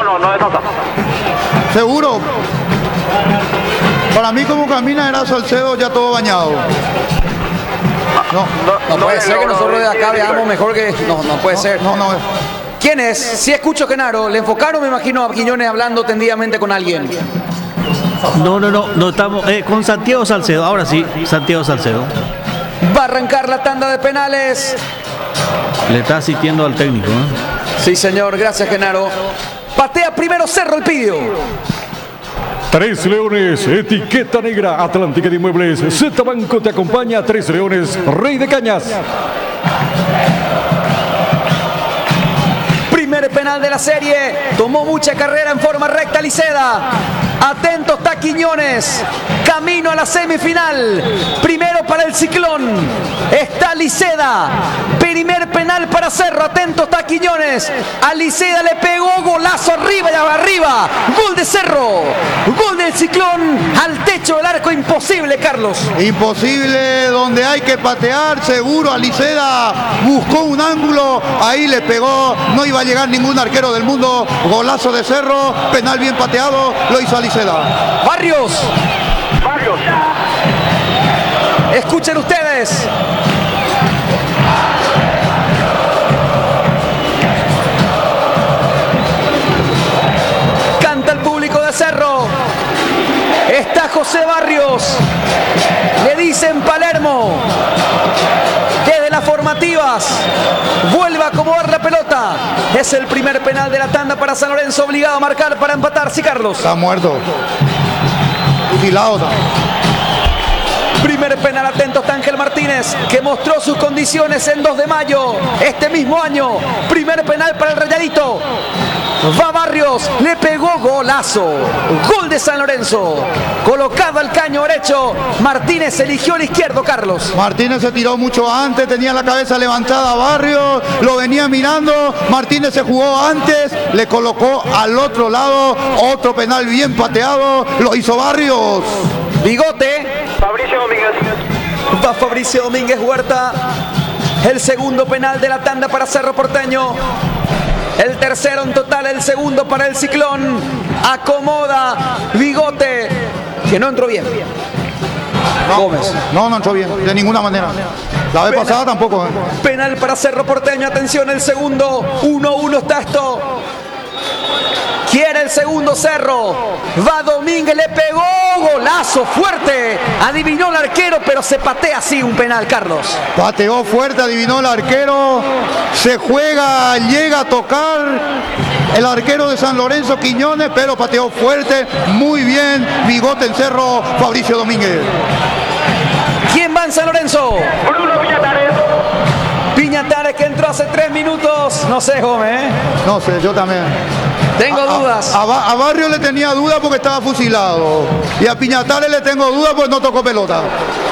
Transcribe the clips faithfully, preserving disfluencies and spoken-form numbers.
no, no descansa. ¿Seguro? Para mí como camina era Salcedo ya todo bañado. No, no, no puede ser que nosotros de acá veamos mejor que... No, no puede no, ser. No, no. ¿Quién es? Si escucho Genaro, le enfocaron, me imagino, a Quiñones hablando tendidamente con alguien. No, no, no, no estamos eh, con Santiago Salcedo. Ahora sí, Santiago Salcedo. Va a arrancar la tanda de penales. Le está asistiendo al técnico, ¿eh? Sí, señor, gracias, Genaro. Patea primero Cerro el Pidio. Tres Leones, etiqueta negra, Atlántica de Inmuebles, Z Banco te acompaña, Tres Leones, Rey de Cañas. Primer penal de la serie, tomó mucha carrera en forma recta Liceda. Atento está Quiñones, camino a la semifinal. Primero para el Ciclón, está Liceda. Primer penal para Cerro, atento está Quiñones. A Liceda le pegó, golazo arriba y arriba. Gol de Cerro, gol del Ciclón, al techo del arco, imposible, Carlos. Imposible, donde hay que patear, seguro. A Liceda buscó un ángulo, ahí le pegó, no iba a llegar ningún arquero del mundo. Golazo de Cerro, penal bien pateado, lo hizo a Liceda. Barrios. Barrios. Escuchen ustedes. Canta el público de Cerro. Está José Barrios. Le dicen Palermo. Desde las formativas. Vuelve a acomodar la pelota. Es el primer penal de la tanda para San Lorenzo. Obligado a marcar para empatar. Sí, Carlos. Está muerto. Mutilado. Primer penal, atento está Ángel Martínez, que mostró sus condiciones en dos de mayo, este mismo año. Primer penal para el Rayadito. Va Barrios, le pegó, golazo. Gol de San Lorenzo. Colocado al caño derecho, Martínez eligió el izquierdo, Carlos. Martínez se tiró mucho antes, tenía la cabeza levantada Barrios, lo venía mirando. Martínez se jugó antes, le colocó al otro lado. Otro penal bien pateado, lo hizo Barrios. Bigote. Fabricio Domínguez. Va Fabricio Domínguez Huerta. El segundo penal de la tanda para Cerro Porteño. El tercero en total, el segundo para el Ciclón. Acomoda Bigote, que no entró bien. No, Gómez. No, no entró bien, de ninguna manera. La vez Penal. pasada tampoco. ¿eh? Penal para Cerro Porteño, atención, el segundo. uno uno está esto. Quiere el segundo Cerro. Va Domínguez, le pegó, golazo fuerte. Adivinó el arquero, pero se patea así un penal, Carlos. Pateó fuerte, adivinó el arquero. Se juega, llega a tocar el arquero de San Lorenzo, Quiñones, pero pateó fuerte. Muy bien, Bigote en Cerro, Fabricio Domínguez. ¿Quién va en San Lorenzo? Bruno Piñatares. Piñatares, que entró hace tres minutos. No sé, Gómez, ¿eh? No sé, yo también. Tengo A- dudas. A, a, a Barrio le tenía duda porque estaba fusilado. Y a Piñatares le tengo duda porque no tocó pelota.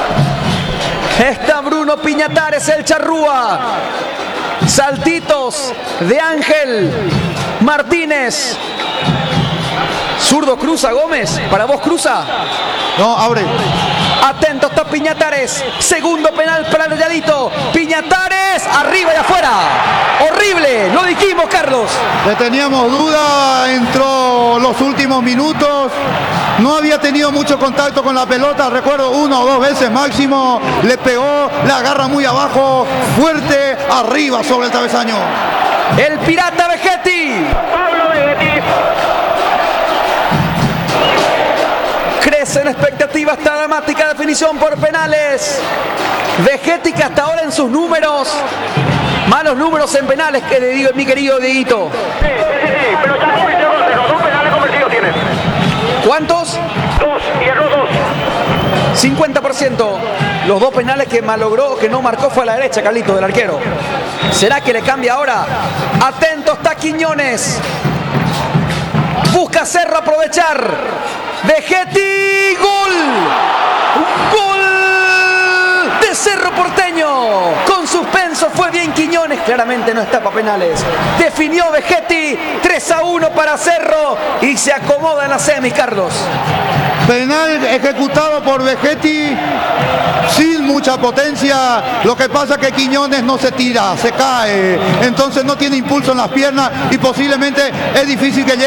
Está Bruno Piñatares, el charrúa. Saltitos de Ángel Martínez. Zurdo cruza, Gómez. Para vos cruza. No, abre. Atento está Piñatares. Segundo penal para el Rayadito. Piñatares, arriba y afuera. Horrible. Lo dijimos, Carlos. Le teníamos duda, entró los últimos minutos. No había tenido mucho contacto con la pelota, recuerdo una o dos veces máximo. Le pegó, la agarra muy abajo, fuerte, arriba sobre el travesaño. El pirata Vegetti. Pablo Vegetti. Crece en expectativa esta dramática definición por penales. Vegetti, que hasta ahora en sus números, malos números en penales, que le digo mi querido Dieguito. Sí, sí, sí, sí, pero ya convirtió dos, los dos penales convertidos tiene. ¿Cuántos? Dos, y erró dos. cincuenta por ciento. Los dos penales que malogró, que no marcó, fue a la derecha, Carlito, del arquero. ¿Será que le cambia ahora? Atento está Quiñones. Busca Cerro aprovechar. Vegetti, gol. Gol de Cerro Porteño. Con suspenso, fue bien Quiñones. Claramente no está para penales. Definió Vegetti. tres a uno para Cerro. Y se acomoda en la semis, Carlos. Penal ejecutado por Vegetti sin mucha potencia. Lo que pasa es que Quiñones no se tira, se cae. Entonces no tiene impulso en las piernas y posiblemente es difícil que llegue.